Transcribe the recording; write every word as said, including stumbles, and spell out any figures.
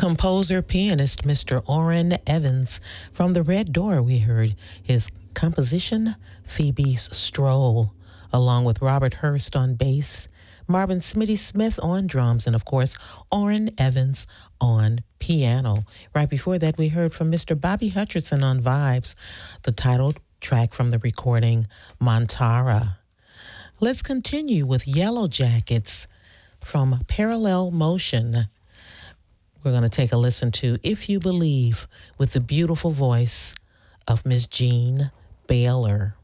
Composer, pianist, Mister Orrin Evans. From The Red Door, we heard his composition, Phoebe's Stroll, along with Robert Hurst on bass, Marvin Smitty Smith on drums, and of course, Orrin Evans on piano. Right before that, we heard from Mister Bobby Hutcherson on vibes, the title track from the recording, Montara. Let's continue with Yellow Jackets from Parallel Motion. We're going to take a listen to If You Believe with the beautiful voice of Miss Jean Baylor.